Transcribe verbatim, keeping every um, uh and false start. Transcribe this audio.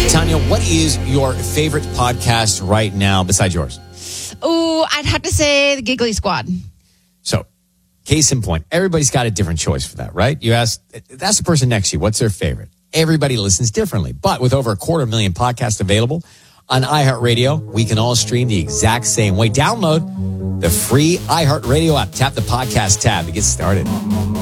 Tanya, what is your favorite podcast right now besides yours? Ooh, I'd have to say the Giggly Squad. So, case in point, everybody's got a different choice for that, right? You ask, that's the person next to you. What's their favorite? Everybody listens differently. But with over a quarter million podcasts available on iHeartRadio, we can all stream the exact same way. Download the free iHeartRadio app. Tap the podcast tab to get started.